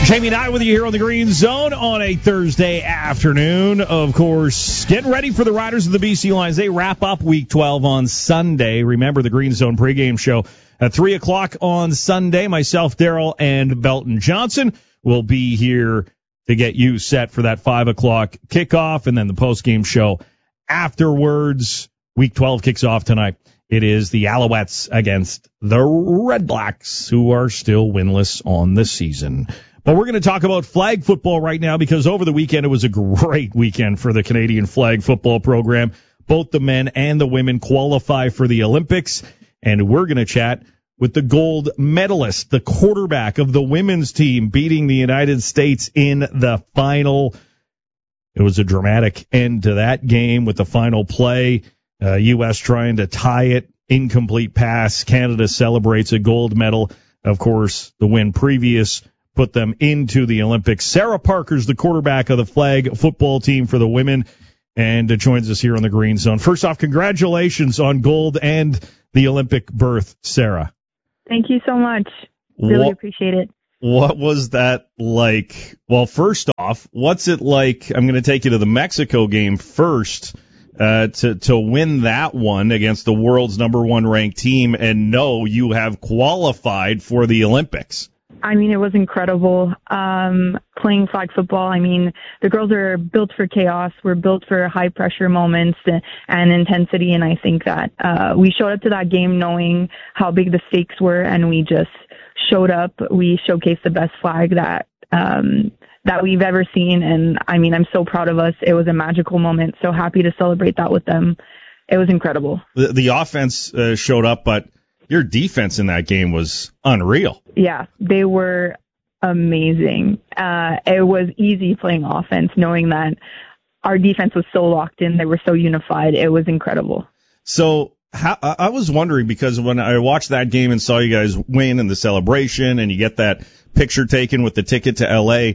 Jamie and I with you here on the Green Zone on a Thursday afternoon. Of course, getting ready for the Riders of the BC Lions. They wrap up Week 12 on Sunday. Remember the Green Zone pregame show at 3 o'clock on Sunday. Myself, Daryl, and Belton Johnson will be here to get you set for that 5 o'clock kickoff, and then the postgame show afterwards. Week 12 kicks off tonight. It is the Alouettes against the Red Blacks, who are still winless on the season. But we're going to talk about flag football right now because over the weekend it was a great weekend for the Canadian flag football program. Both the men and the women qualify for the Olympics, and we're going to chat with the gold medalist, the quarterback of the women's team, beating the United States in the final. It was a dramatic end to that game with the final play. U.S. trying to tie it, incomplete pass. Canada celebrates a gold medal. Of course, the win previous put them into the Olympics. Sarah Parker's the quarterback of the flag football team for the women and joins us here on the Green Zone. First off, congratulations on gold and the Olympic berth, Sarah. Thank you so much. Really appreciate it. What was that like? Well, first off, what's it like? I'm going to take you to the Mexico game first. To win that one against the world's number one ranked team and know you have qualified for the Olympics. I mean, it was incredible. Playing flag football, I mean, the girls are built for chaos. We're built for high pressure moments and intensity. And I think that we showed up to that game knowing how big the stakes were, and we just showed up. We showcased the best flag that we've ever seen. And I mean, I'm so proud of us. It was a magical moment. So happy to celebrate that with them. It was incredible. The offense showed up, but your defense in that game was unreal. Yeah, they were amazing. It was easy playing offense, knowing that our defense was so locked in. They were so unified. It was incredible. So I was wondering, because when I watched that game and saw you guys win in the celebration and you get that picture taken with the ticket to L.A.,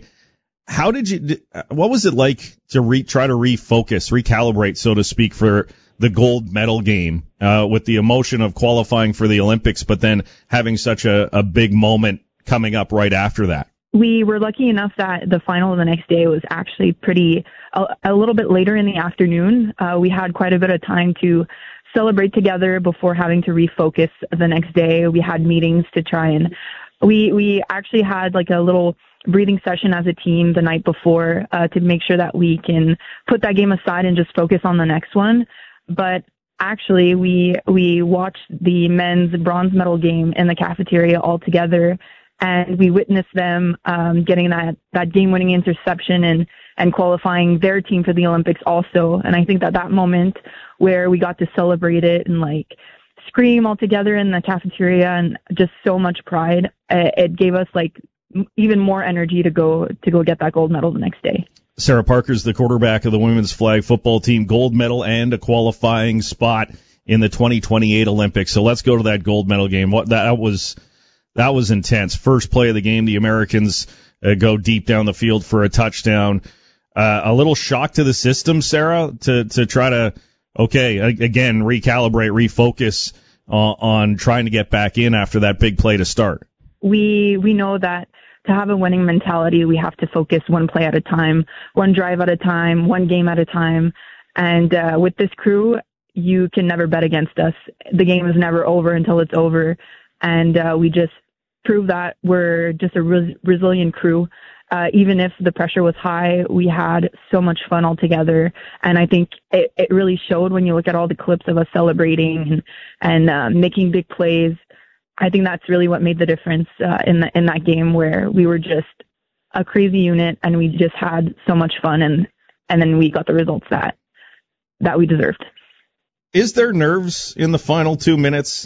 what was it like to try to refocus, recalibrate, so to speak, for the gold medal game with the emotion of qualifying for the Olympics, but then having such a big moment coming up right after that? We were lucky enough that the final the next day was actually a little bit later in the afternoon. We had quite a bit of time to celebrate together before having to refocus the next day. We had meetings to try and we actually had like a little breathing session as a team the night before to make sure that we can put that game aside and just focus on the next one. But actually, we watched the men's bronze medal game in the cafeteria all together, and we witnessed them getting that game-winning interception and qualifying their team for the Olympics also. And I think that moment where we got to celebrate it and like scream all together in the cafeteria and just so much pride, it gave us like even more energy to go get that gold medal the next day. Sarah Parker's the quarterback of the women's flag football team, gold medal and a qualifying spot in the 2028 Olympics. So let's go to that gold medal game. That was intense. First play of the game, the Americans go deep down the field for a touchdown. A little shock to the system, Sarah, to try to, again, recalibrate, refocus on trying to get back in after that big play to start. We know that to have a winning mentality, we have to focus one play at a time, one drive at a time, one game at a time. And with this crew, you can never bet against us. The game is never over until it's over. And we just prove that we're just a resilient crew. Even if the pressure was high, we had so much fun all together. And I think it really showed when you look at all the clips of us celebrating and making big plays. I think that's really what made the difference in that game, where we were just a crazy unit and we just had so much fun, and then we got the results that we deserved. Is there nerves in the final 2 minutes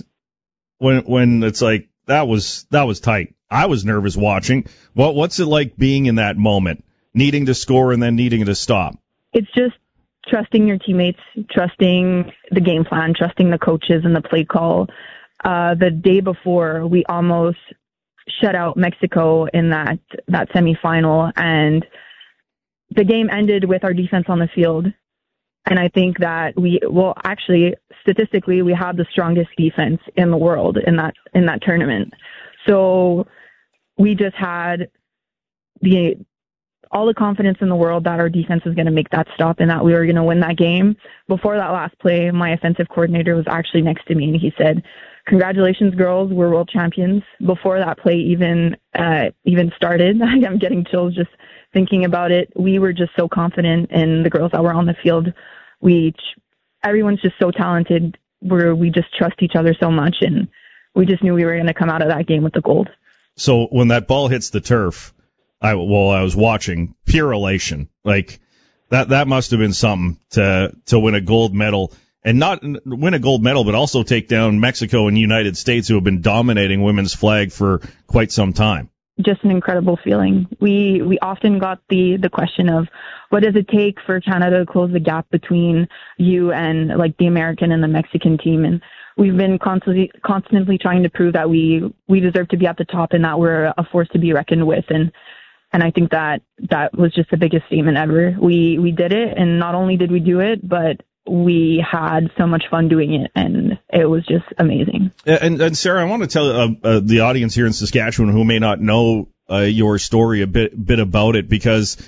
when it's like that was tight? I was nervous watching. What's it like being in that moment, needing to score and then needing to stop? It's just trusting your teammates, trusting the game plan, trusting the coaches and the play call. The day before, we almost shut out Mexico in that semifinal, and the game ended with our defense on the field. And I think that statistically, we had the strongest defense in the world in that tournament. So we just had all the confidence in the world that our defense was going to make that stop and that we were going to win that game. Before that last play, my offensive coordinator was actually next to me, and he said, "Congratulations, girls, we're world champions." Before that play even started, I'm getting chills just thinking about it. We were just so confident in the girls that were on the field. Everyone's just so talented. We just trust each other so much, and we just knew we were going to come out of that game with the gold. So when that ball hits the turf, I was watching, pure elation. Like that must have been something to win a gold medal, and not win a gold medal, but also take down Mexico and United States, who have been dominating women's flag for quite some time. Just an incredible feeling. We often got the question of, what does it take for Canada to close the gap between you and like the American and the Mexican team? And we've been constantly trying to prove that we deserve to be at the top and that we're a force to be reckoned with. And I think that was just the biggest statement ever. We did it, and not only did we do it, but we had so much fun doing it, and it was just amazing. And Sarah, I want to tell the audience here in Saskatchewan who may not know your story a bit about it, because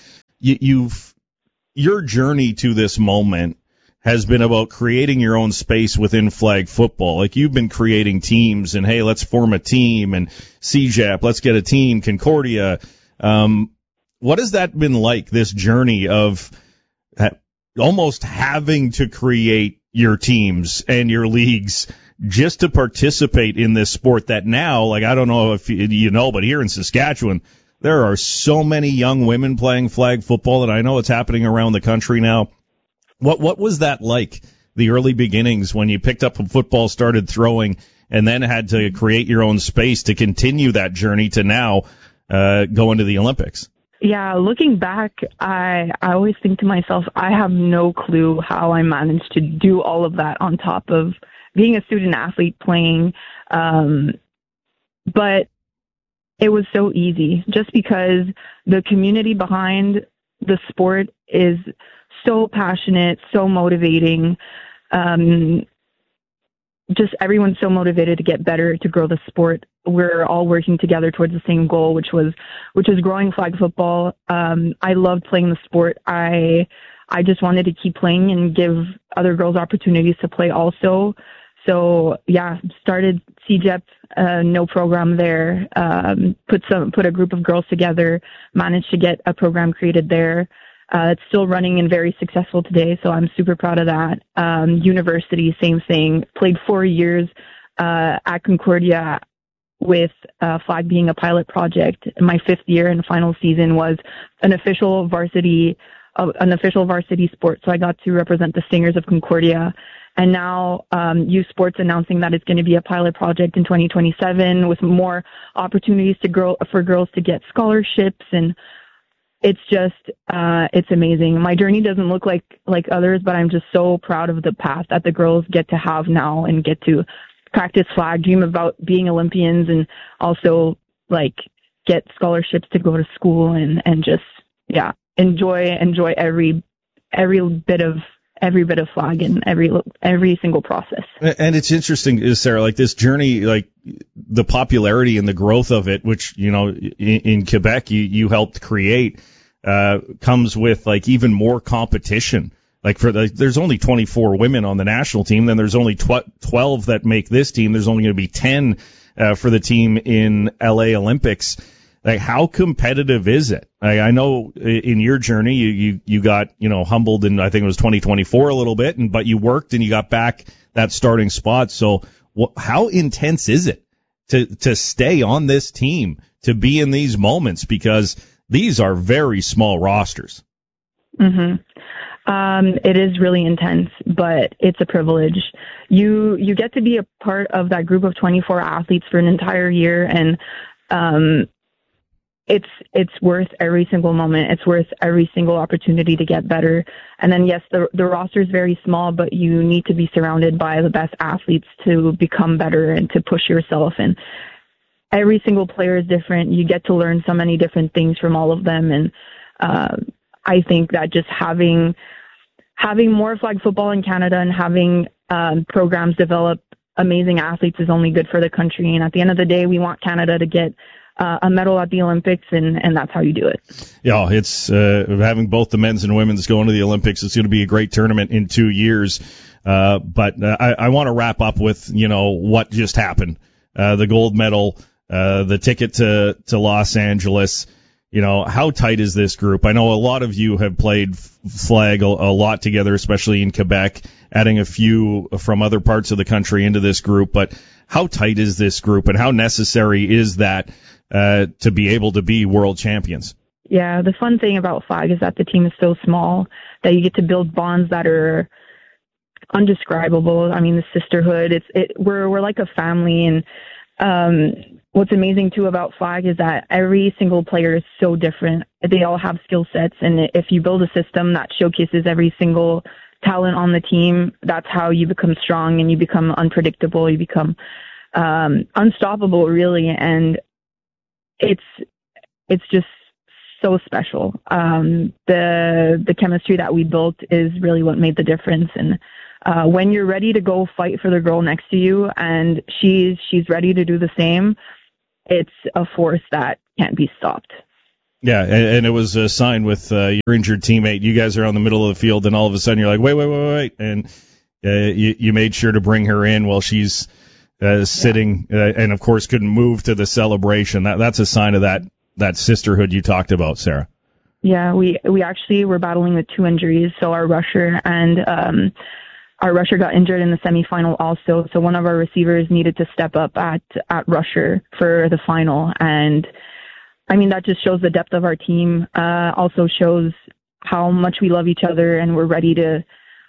your journey to this moment has been about creating your own space within flag football. Like, you've been creating teams, and hey, let's form a team, and CJAP, let's get a team, Concordia. What has that been like, this journey of almost having to create your teams and your leagues just to participate in this sport that now, like, I don't know if you know, but here in Saskatchewan, there are so many young women playing flag football that I know it's happening around the country now. What was that like, the early beginnings when you picked up a football, started throwing, and then had to create your own space to continue that journey to now go into the Olympics? Yeah, looking back, I always think to myself, I have no clue how I managed to do all of that on top of being a student athlete playing. But it was so easy, just because the community behind the sport is so passionate, so motivating. Just everyone's so motivated to get better, to grow the sport. We're all working together towards the same goal, which is growing flag football. I loved playing the sport. I just wanted to keep playing and give other girls opportunities to play also. So yeah, started CJEP, no program there. Put a group of girls together, managed to get a program created there. It's still running and very successful today, so I'm super proud of that. University, same thing. Played 4 years at Concordia with flag being a pilot project. My 5th year and final season was an official varsity sport, so I got to represent the Stingers of Concordia. And now U Sports announcing that it's going to be a pilot project in 2027 with more opportunities for girls to get scholarships, and it's just, it's amazing. My journey doesn't look like others, but I'm just so proud of the path that the girls get to have now and get to practice flag, dream about being Olympians, and also like get scholarships to go to school and just, yeah, enjoy every bit of flag and every single process. And it's interesting, Sarah, like this journey, like the popularity and the growth of it, which, you know, in Quebec you helped create, comes with like even more competition. Like there's only 24 women on the national team, then there's only 12 that make this team. There's only going to be 10 for the team in LA Olympics. Like, how competitive is it? I know in your journey, you got, you know, humbled in, I think it was 2024 a little bit, but you worked and you got back that starting spot. So how intense is it to stay on this team, to be in these moments? Because these are very small rosters. Mm-hmm. It is really intense, but it's a privilege. You get to be a part of that group of 24 athletes for an entire year, and it's worth every single moment. It's worth every single opportunity to get better. And then yes, the roster is very small, but you need to be surrounded by the best athletes to become better and to push yourself. And every single player is different. You get to learn so many different things from all of them. And I think that just having more flag football in Canada and having programs develop amazing athletes is only good for the country. And at the end of the day, we want Canada to get a medal at the Olympics, and that's how you do it. Yeah, it's having both the men's and women's going to the Olympics. It's going to be a great tournament in 2 years. But I want to wrap up with, what just happened. The gold medal, the ticket to Los Angeles. How tight is this group? I know a lot of you have played flag a lot together, especially in Quebec, adding a few from other parts of the country into this group. But how tight is this group, and how necessary is that to be able to be world champions? Yeah, the fun thing about flag is that the team is so small that you get to build bonds that are undescribable. I mean, the sisterhood, we're like a family. And what's amazing too about flag is that every single player is so different. They all have skill sets, and if you build a system that showcases every single talent on the team, that's how you become strong and you become unpredictable. You become unstoppable, really. And it's just so special. The chemistry that we built is really what made the difference. And when you're ready to go fight for the girl next to you, and she's ready to do the same, it's a force that can't be stopped. Yeah, and it was a sign with your injured teammate. You guys are on the middle of the field, and all of a sudden you're like, wait, and you made sure to bring her in while she's sitting, and of course couldn't move to the celebration. That's a sign of that sisterhood you talked about, Sarah. Yeah, we actually were battling with 2 injuries. So our rusher got injured in the semifinal also. So one of our receivers needed to step up at rusher for the final. And I mean, that just shows the depth of our team. Also shows how much we love each other, and we're ready to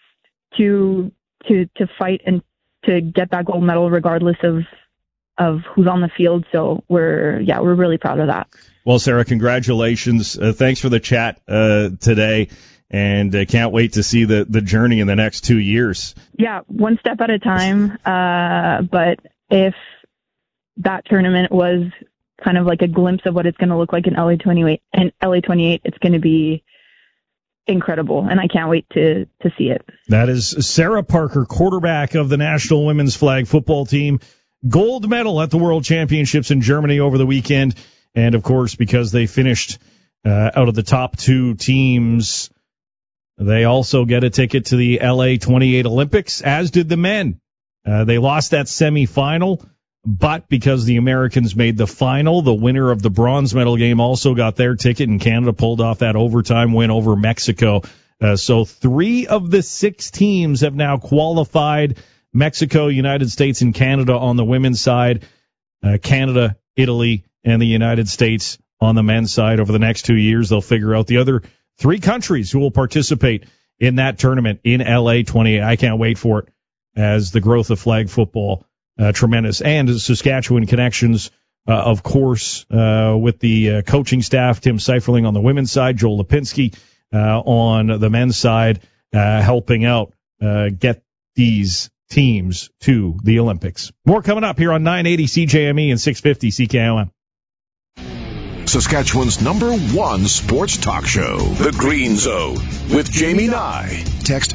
fight and to get that gold medal regardless of who's on the field. So we're really proud of that. Well, Sarah, congratulations. Thanks for the chat today, and can't wait to see the journey in the next 2 years. Yeah, one step at a time. But if that tournament was kind of like a glimpse of what it's going to look like in LA 28, it's going to be incredible, and I can't wait to see it. That is Sarah Parker, quarterback of the National Women's Flag Football Team. Gold medal at the World Championships in Germany over the weekend. And, of course, because they finished out of the top 2 teams, they also get a ticket to the LA 28 Olympics, as did the men. They lost that semifinal, but because the Americans made the final, the winner of the bronze medal game also got their ticket, and Canada pulled off that overtime win over Mexico. So 3 of the 6 teams have now qualified. Mexico, United States, and Canada on the women's side. Canada, Italy, and the United States on the men's side. Over the next 2 years, they'll figure out the other 3 countries who will participate in that tournament in LA 28. I can't wait for it, as the growth of flag football, tremendous. And Saskatchewan connections, of course, with the coaching staff, Tim Seiferling on the women's side, Joel Lipinski on the men's side, helping out get these teams to the Olympics. More coming up here on 980 CJME and 650 CKOM. Saskatchewan's #1 sports talk show, The Green Zone, with Jamie Nye. Text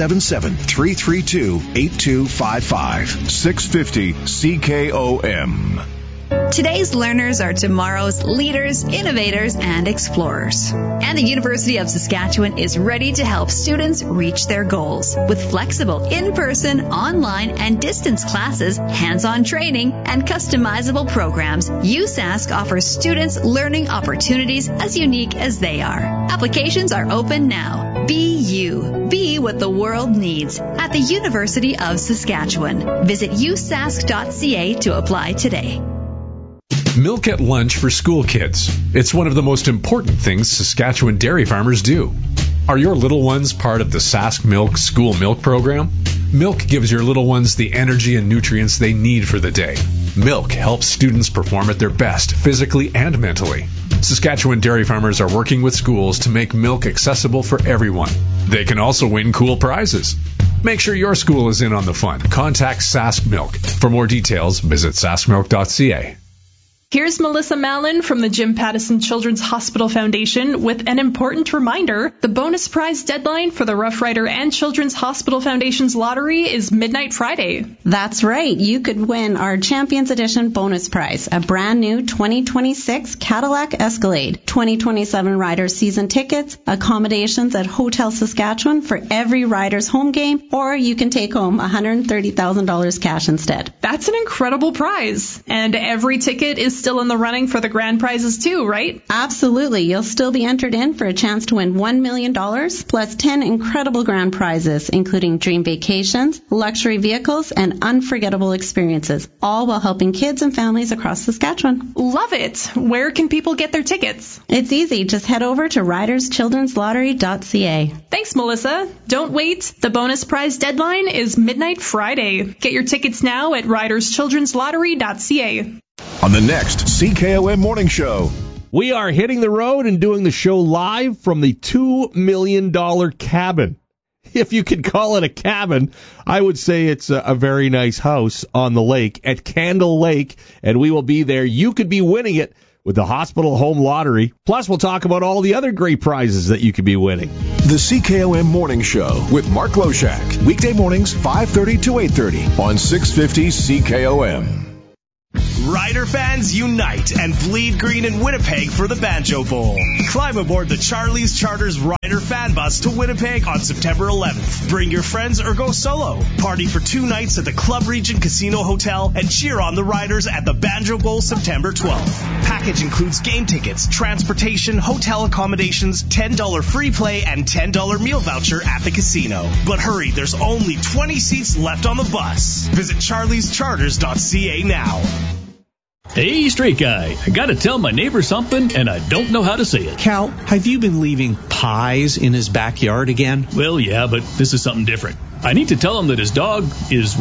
877-332-8255. 650 CKOM. Today's learners are tomorrow's leaders, innovators, and explorers. And the University of Saskatchewan is ready to help students reach their goals with flexible in-person, online, and distance classes, hands-on training, and customizable programs. USask offers students learning opportunities as unique as they are. Applications are open now. Be you. Be what the world needs at the University of Saskatchewan. Visit usask.ca to apply today. Milk at lunch for school kids. It's one of the most important things Saskatchewan dairy farmers do. Are your little ones part of the Sask Milk School Milk Program? Milk gives your little ones the energy and nutrients they need for the day. Milk helps students perform at their best, physically and mentally. Saskatchewan dairy farmers are working with schools to make milk accessible for everyone. They can also win cool prizes. Make sure your school is in on the fun. Contact Sask Milk. For more details, visit saskmilk.ca. Here's Melissa Mallon from the Jim Pattison Children's Hospital Foundation with an important reminder. The bonus prize deadline for the Rough Rider and Children's Hospital Foundation's lottery is midnight Friday. That's right. You could win our Champions Edition bonus prize, a brand new 2026 Cadillac Escalade, 2027 Riders season tickets, accommodations at Hotel Saskatchewan for every Riders home game, or you can take home $130,000 cash instead. That's an incredible prize. And every ticket is still in the running for the grand prizes too, right? Absolutely. You'll still be entered in for a chance to win $1 million plus 10 incredible grand prizes, including dream vacations, luxury vehicles, and unforgettable experiences, all while helping kids and families across Saskatchewan. Love it. Where can people get their tickets? It's easy. Just head over to riderschildrenslottery.ca. Thanks, Melissa. Don't wait. The bonus prize deadline is midnight Friday. Get your tickets now at riderschildrenslottery.ca. On the next CKOM Morning Show. We are hitting the road and doing the show live from the $2 million cabin. If you could call it a cabin, I would say it's a very nice house on the lake at Candle Lake, and we will be there. You could be winning it with the Hospital Home Lottery. Plus, we'll talk about all the other great prizes that you could be winning. The CKOM Morning Show with Mark Loshak. Weekday mornings, 5:30 to 8:30 on 650 CKOM. Rider fans unite and bleed green in Winnipeg for the Banjo Bowl. Climb aboard the Charlie's Charters Rider fan bus to Winnipeg on September 11th. Bring your friends or go solo. Party for 2 nights at the Club Regent Casino Hotel and cheer on the Riders at the Banjo Bowl September 12th. Package includes game tickets, transportation, hotel accommodations, $10 free play, and $10 meal voucher at the casino. But hurry, there's only 20 seats left on the bus. Visit charliescharters.ca now. Hey, straight guy, I gotta tell my neighbor something, and I don't know how to say it. Cal, have you been leaving pies in his backyard again? Well, yeah, but this is something different. I need to tell him that his dog is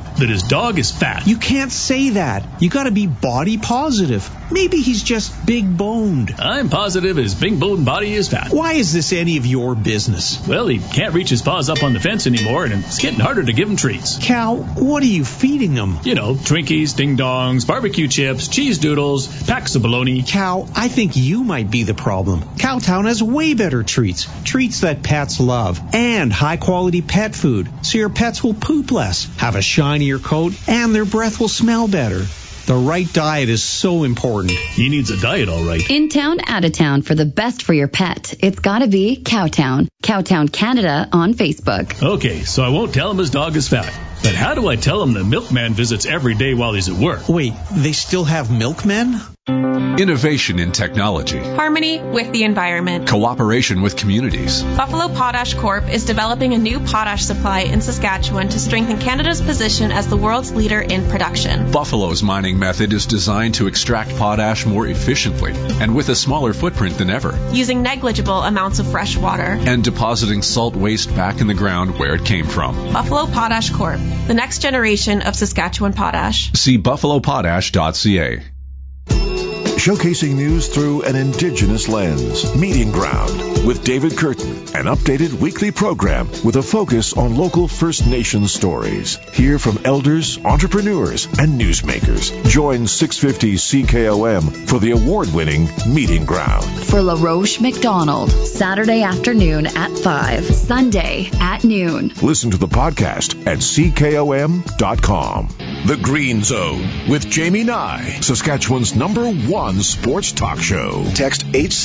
fat. You can't say that. You gotta be body positive. Maybe he's just big boned. I'm positive his big boned body is fat. Why is this any of your business? Well, he can't reach his paws up on the fence anymore, and it's getting harder to give him treats. Cal, what are you feeding him? You know, Twinkies, Ding Dongs, barbecue chips, cheese doodles, packs of bologna. Cal, I think you might be the problem. Cowtown has way better treats. Treats that pets love. And high-quality pet food, so your pets will poop less, have a shinier coat, and their breath will smell better. The right diet is so important. He needs a diet, all right. In town, out of town, for the best for your pet, it's gotta be Cowtown. Cowtown Canada on Facebook. Okay, so I won't tell him his dog is fat. But how do I tell him the milkman visits every day while he's at work? Wait, they still have milkmen? Innovation in technology. Harmony with the environment. Cooperation with communities. Buffalo Potash Corp. is developing a new potash supply in Saskatchewan to strengthen Canada's position as the world's leader in production. Buffalo's mining method is designed to extract potash more efficiently and with a smaller footprint than ever. Using negligible amounts of fresh water. And depositing salt waste back in the ground where it came from. Buffalo Potash Corp. The next generation of Saskatchewan potash. See buffalopotash.ca. Showcasing news through an Indigenous lens. Meeting Ground with David Curtin, an updated weekly program with a focus on local First Nations stories. Hear from elders, entrepreneurs, and newsmakers. Join 650 CKOM for the award-winning Meeting Ground. For LaRoche McDonald, Saturday afternoon at 5, Sunday at noon. Listen to the podcast at CKOM.com. The Green Zone with Jamie Nye, Saskatchewan's #1 sports talk show. Text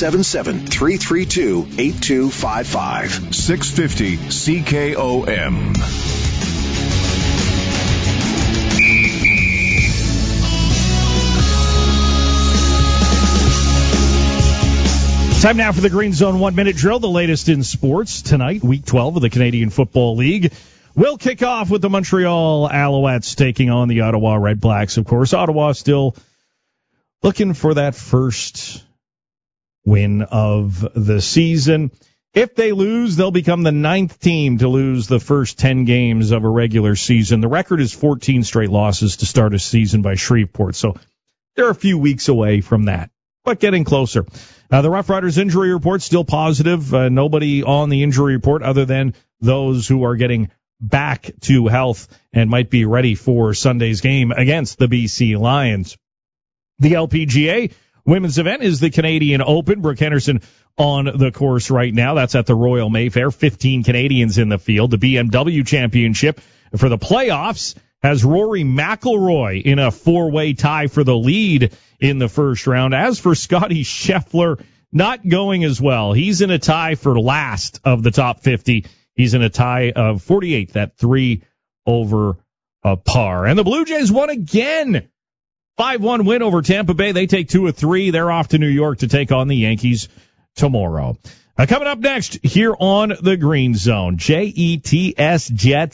877-332-8255. 650 CKOM. Time now for the Green Zone 1-minute drill, the latest in sports. Tonight, Week 12 of the Canadian Football League. We'll kick off with the Montreal Alouettes taking on the Ottawa Red Blacks. Of course, Ottawa still looking for that first win of the season. If they lose, they'll become the 9th team to lose the first 10 games of a regular season. The record is 14 straight losses to start a season by Shreveport, so they're a few weeks away from that, but getting closer. The Rough Riders injury report still positive. Nobody on the injury report other than those who are getting back to health and might be ready for Sunday's game against the BC Lions. The LPGA women's event is the Canadian Open. Brooke Henderson on the course right now. That's at the Royal Mayfair. 15 Canadians in the field. The BMW Championship for the playoffs has Rory McIlroy in a four-way tie for the lead in the first round. As for Scotty Scheffler, not going as well. He's in a tie for last of the top 50. He's in a tie of 48th at 3 over par. And the Blue Jays won again. 5-1 win over Tampa Bay. They take 2 of 3. They're off to New York to take on the Yankees tomorrow. Coming up next here on the Green Zone, Jets,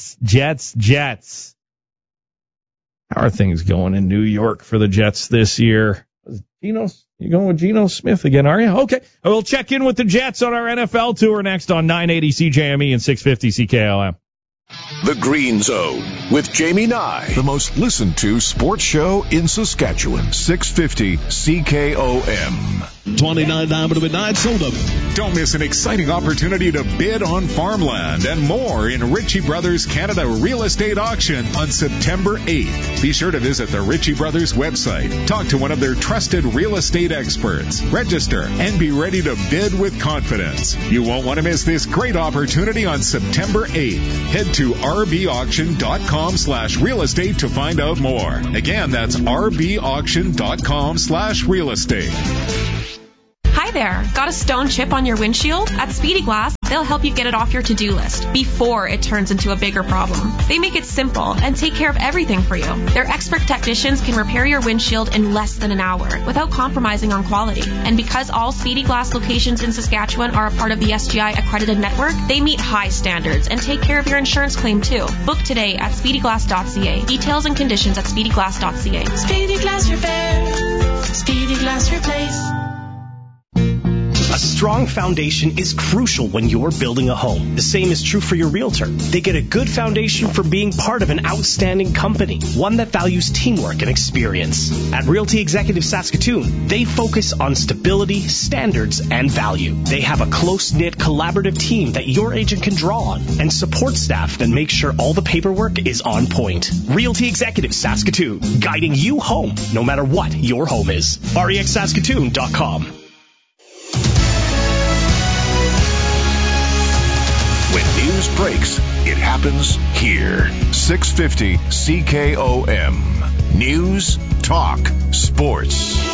Jets. How are things going in New York for the Jets this year? You're going with Geno Smith again, are you? Okay. We'll check in with the Jets on our NFL tour next on 980 CJME and 650 CKLM. The Green Zone with Jamie Nye, the most listened to sports show in Saskatchewan. 650 CKOM. 29 diamond of midnight sold up. Don't miss an exciting opportunity to bid on farmland and more in Ritchie Brothers Canada Real Estate Auction on September 8th. Be sure to visit the Ritchie Brothers website. Talk to one of their trusted real estate experts. Register and be ready to bid with confidence. You won't want to miss this great opportunity on September 8th. Head to rbauction.com/real estate to find out more. Again, that's rbauction.com/real estate. Hi there. Got a stone chip on your windshield? At Speedy Glass, they'll help you get it off your to-do list before it turns into a bigger problem. They make it simple and take care of everything for you. Their expert technicians can repair your windshield in less than an hour without compromising on quality. And because all Speedy Glass locations in Saskatchewan are a part of the SGI accredited network, they meet high standards and take care of your insurance claim too. Book today at speedyglass.ca. Details and conditions at speedyglass.ca. Speedy Glass Repair. Speedy Glass Replace. A strong foundation is crucial when you're building a home. The same is true for your realtor. They get a good foundation from being part of an outstanding company, one that values teamwork and experience. At Realty Executive Saskatoon, they focus on stability, standards, and value. They have a close-knit, collaborative team that your agent can draw on and support staff that make sure all the paperwork is on point. Realty Executive Saskatoon, guiding you home no matter what your home is. REXSaskatoon.com. When news breaks, it happens here. 650 CKOM. News, talk, sports.